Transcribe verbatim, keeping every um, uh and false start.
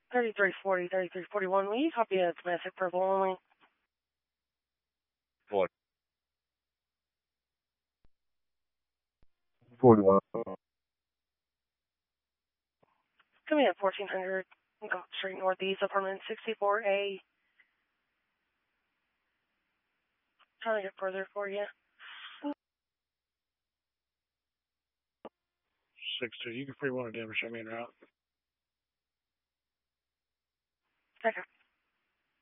thirty-three forty, thirty-three forty-one. Will you copy a domestic purple only? What? forty-one. Come in at fourteen hundred. Gulf Street Northeast, apartment sixty-four A. Trying to get further for you. six two. You can free one of them. Show me en route. Okay.